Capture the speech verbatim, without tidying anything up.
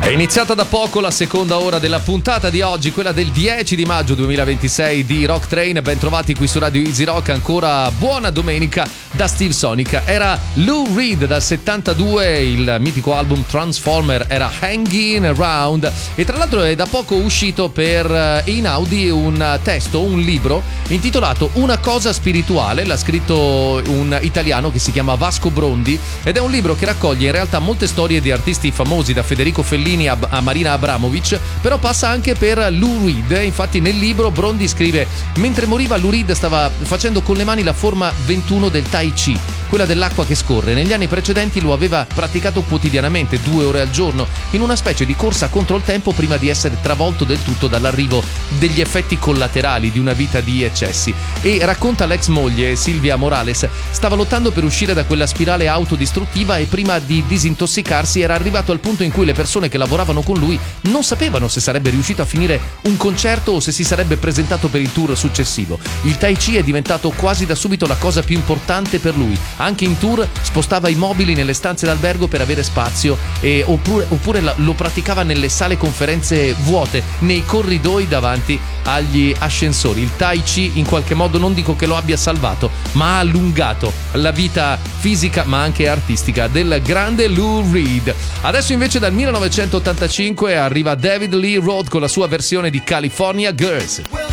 È iniziata da poco la seconda ora della puntata di oggi, quella del dieci di maggio duemilaventisei di Rock Train. Ben trovati qui su Radio Easy Rock, ancora buona domenica da Steve Sonica. Era Lou Reed dal settantadue, il mitico album Transformer era Hanging Around, e tra l'altro è da poco uscito per Einaudi un testo, un libro intitolato Una cosa spirituale. L'ha scritto un italiano che si chiama Vasco Brondi ed è un libro che raccoglie in realtà molte storie di artisti famosi, da Federico Fellini a, a Marina Abramovic, però passa anche per Lou Reed. Infatti nel libro Brondi scrive: mentre moriva Lou Reed stava facendo con le mani la forma ventuno del Tai Chi, quella dell'acqua che scorre. Negli anni precedenti lo aveva praticato quotidianamente, due ore al giorno, in una specie di corsa contro il tempo, prima di essere travolto del tutto dall'arrivo degli effetti collaterali di una vita di eccessi. E racconta l'ex moglie Silvia Morales: stava lottando per uscire da quella spirale autodistruttiva e prima di disintossicarsi era arrivato al punto in cui le persone che lavoravano con lui non sapevano se sarebbe riuscito a finire un concerto o se si sarebbe presentato per il tour successivo. Il Tai Chi è diventato quasi da subito la cosa più importante per lui. Anche in tour spostava i mobili nelle stanze d'albergo per avere spazio, e, oppure, oppure lo praticava nelle sale conferenze vuote, nei corridoi davanti agli ascensori. Il Tai Chi in qualche modo, non dico che lo abbia salvato, ma ha allungato la vita fisica ma anche artistica del grande Lou Reed. Adesso invece dal millenovecentottantacinque arriva David Lee Roth con la sua versione di California Girls.